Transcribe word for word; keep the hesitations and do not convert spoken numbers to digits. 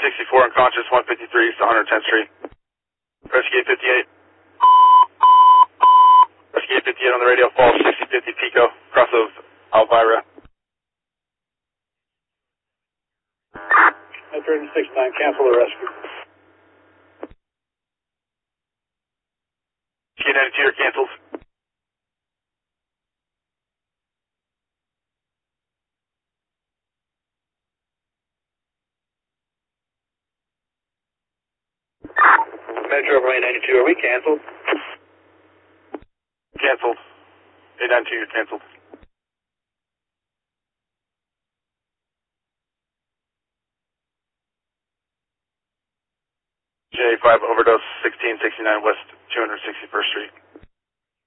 sixty-four unconscious, one fifty-three, East one tenth Street. Rescue eight fifty-eight. Rescue eight fifty-eight on the radio, fall sixty fifty Pico, cross of Elvira. Metro six nine, cancel the rescue. K ninety-two, you're canceled. Metro eight ninety-two, are we canceled? Canceled. eight ninety-two, you're canceled. J five overdose, sixteen sixty-nine West two hundred sixty-first Street.